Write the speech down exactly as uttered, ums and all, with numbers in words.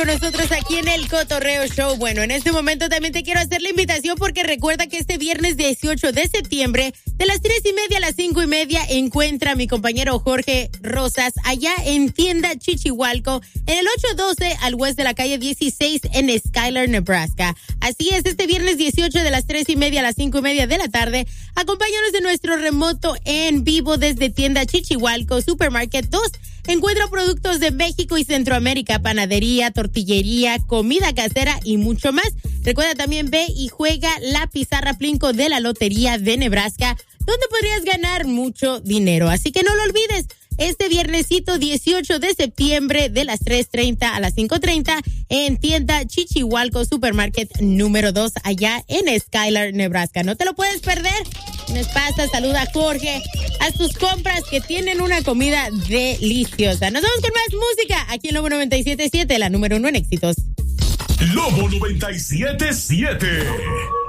con nosotros aquí en el Cotorreo Show. Bueno, en este momento también te quiero hacer la invitación porque recuerda que este viernes dieciocho de septiembre, de las tres y media a las cinco y media, encuentra a mi compañero Jorge Rosas allá en Tienda Chichihualco, en el ochocientos doce al west de la calle dieciséis en Skyler, Nebraska. Así es, este viernes dieciocho de las tres y media a las cinco y media de la tarde, acompáñanos de nuestro remoto en vivo desde Tienda Chichihualco, Supermarket dos. Encuentra productos de México y Centroamérica, panadería, tortillería, comida casera y mucho más. Recuerda también ve y juega la pizarra Plinko de la Lotería de Nebraska, donde podrías ganar mucho dinero. Así que no lo olvides. Este viernesito dieciocho de septiembre de las tres treinta a las cinco treinta en Tienda Chichihualco Supermarket número dos allá en Skyler, Nebraska. No te lo puedes perder. Nos pasa, saluda a Jorge, haz tus compras que tienen una comida deliciosa. Nos vamos con más música aquí en Lobo noventa y siete punto siete, la número uno en éxitos. Lobo noventa y siete punto siete.